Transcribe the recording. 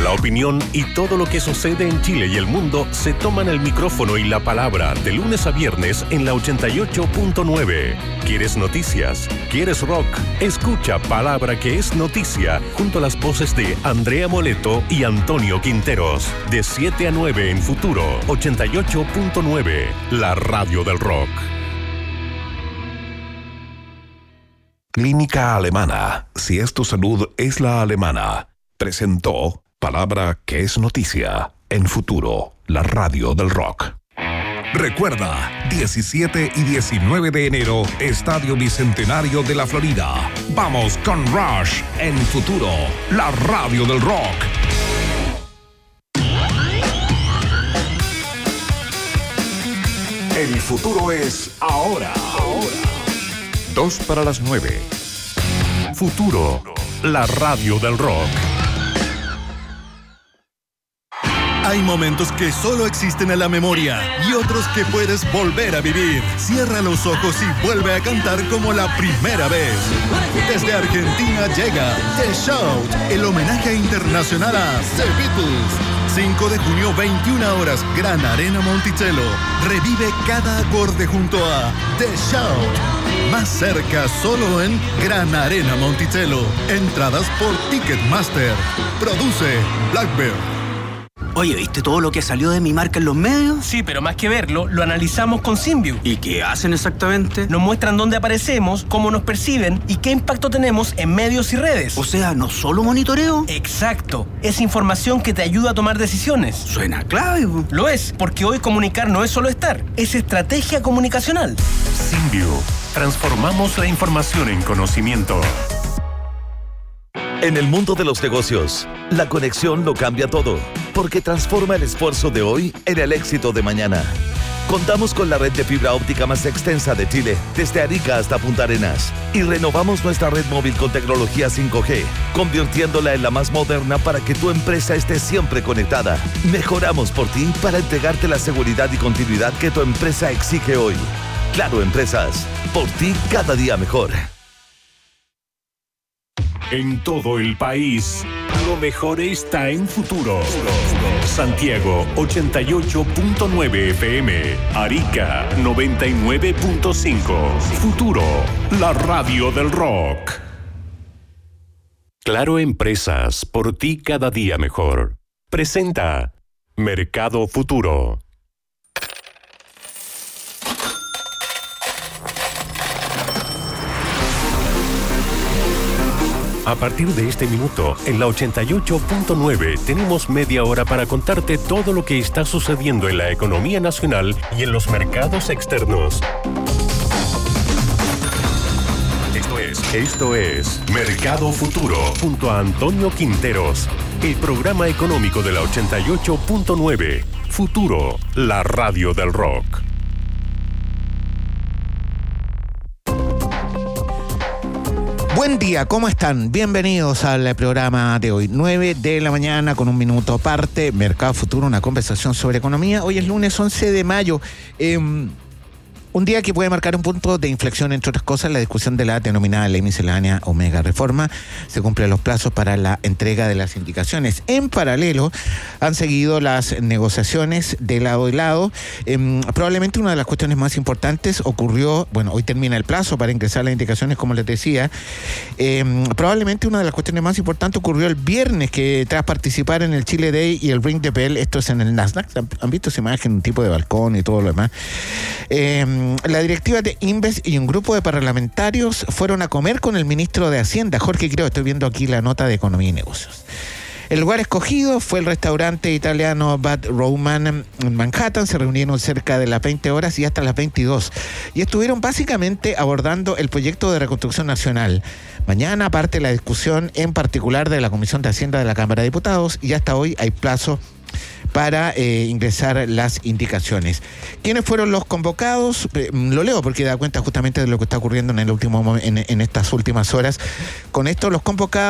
La opinión y todo lo que sucede en Chile y el mundo se toman el micrófono y la palabra de lunes a viernes en la 88.9. ¿Quieres noticias? ¿Quieres rock? Escucha Palabra que es noticia junto a las voces de Andrea Moleto y Antonio Quinteros. De 7 a 9 en Futuro 88.9, la radio del rock. Clínica Alemana. Si es tu salud, es la alemana. Presentó Palabra que es noticia en Futuro, la radio del rock. Recuerda, 17 y 19 de enero, Estadio Bicentenario de la Florida. Vamos con Rush en Futuro, la radio del rock. El futuro es ahora. 8:02. Futuro, la radio del rock. Hay momentos que solo existen en la memoria y otros que puedes volver a vivir. Cierra los ojos y vuelve a cantar como la primera vez. Desde Argentina llega The Shout, el homenaje internacional a The Beatles. 5 de junio, 21 horas, Gran Arena Monticello. Revive cada acorde junto a The Shout. Más cerca, solo en Gran Arena Monticello. Entradas por Ticketmaster. Produce Blackbird. Oye, ¿viste todo lo que salió de mi marca en los medios? Sí, pero más que verlo, lo analizamos con Symbio. ¿Y qué hacen exactamente? Nos muestran dónde aparecemos, cómo nos perciben y qué impacto tenemos en medios y redes. O sea, ¿no solo monitoreo? Exacto. Es información que te ayuda a tomar decisiones. Suena clave. Lo es, porque hoy comunicar no es solo estar, es estrategia comunicacional. Symbio. Transformamos la información en conocimiento. En el mundo de los negocios, la conexión lo cambia todo, porque transforma el esfuerzo de hoy en el éxito de mañana. Contamos con la red de fibra óptica más extensa de Chile, desde Arica hasta Punta Arenas, y renovamos nuestra red móvil con tecnología 5G, convirtiéndola en la más moderna para que tu empresa esté siempre conectada. Mejoramos por ti para entregarte la seguridad y continuidad que tu empresa exige hoy. Claro Empresas, por ti cada día mejor. En todo el país, lo mejor está en Futuro. Santiago 88.9 FM, Arica 99.5. Futuro, la radio del rock. Claro Empresas, por ti cada día mejor. Presenta Mercado Futuro. A partir de este minuto, en la 88.9 tenemos media hora para contarte todo lo que está sucediendo en la economía nacional y en los mercados externos. Esto es Mercado Futuro, junto a Antonio Quinteros, el programa económico de la 88.9. Futuro, la radio del rock. Buen día, ¿cómo están? Bienvenidos al programa de hoy, 9 de la mañana con un minuto aparte, Mercado Futuro, una conversación sobre economía. Hoy es lunes 11 de mayo. Un día que puede marcar un punto de inflexión, entre otras cosas, la discusión de la denominada ley miscelánea o mega reforma. Se cumplen los plazos para la entrega de las indicaciones. En paralelo, han seguido las negociaciones de lado y lado. Probablemente una de las cuestiones más importantes ocurrió, bueno, hoy termina el plazo para ingresar las indicaciones, como les decía. Probablemente una de las cuestiones más importantes ocurrió el viernes, que tras participar en el Chile Day y el Ring the Bell, esto es en el Nasdaq, ¿han visto esa imagen? Un tipo de balcón y todo lo demás. La directiva de Inves y un grupo de parlamentarios fueron a comer con el ministro de Hacienda, Jorge Quiroga. Estoy viendo aquí la nota de Economía y Negocios. El lugar escogido fue el restaurante italiano Bad Roman en Manhattan. Se reunieron cerca de las 20 horas y hasta las 22. Y estuvieron básicamente abordando el proyecto de reconstrucción nacional. Mañana parte la discusión en particular de la Comisión de Hacienda de la Cámara de Diputados y hasta hoy hay plazo para ingresar las indicaciones. ¿Quiénes fueron los convocados? Lo leo porque da cuenta justamente de lo que está ocurriendo en estas últimas horas. Con esto, los convocados